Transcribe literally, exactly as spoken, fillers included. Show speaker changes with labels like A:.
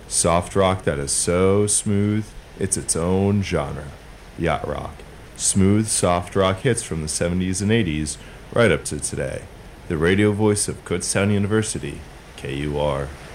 A: Soft rock that is so smooth, it's its own genre. Yacht rock. Smooth, soft rock hits from the seventies and eighties right up to today. The radio voice of Kutztown University, K U R.